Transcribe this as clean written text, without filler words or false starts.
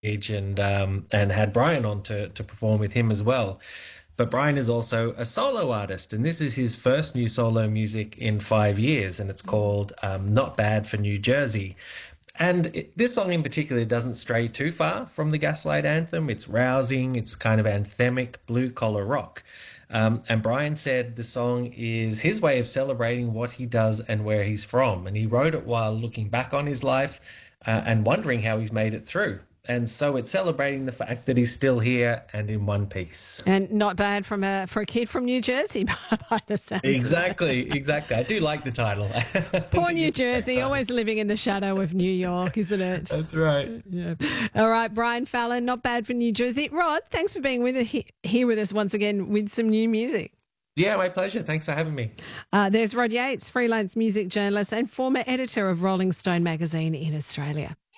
and had Brian on to perform with him as well. But Brian is also a solo artist, and this is his first new solo music in 5 years, and it's called Not Bad for New Jersey. And this song in particular doesn't stray too far from the Gaslight Anthem. It's rousing, it's kind of anthemic blue collar rock. And Brian said the song is his way of celebrating what he does and where he's from. And he wrote it while looking back on his life and wondering how he's made it through. And so it's celebrating the fact that he's still here and in one piece. And not bad for a kid from New Jersey, by the sounds of it. Exactly. I do like the title. Poor New Jersey, always living in the shadow of New York, isn't it? That's right. Yeah. All right, Brian Fallon, Not Bad for New Jersey. Rod, thanks for being here with us once again with some new music. Yeah, my pleasure. Thanks for having me. There's Rod Yates, freelance music journalist and former editor of Rolling Stone magazine in Australia.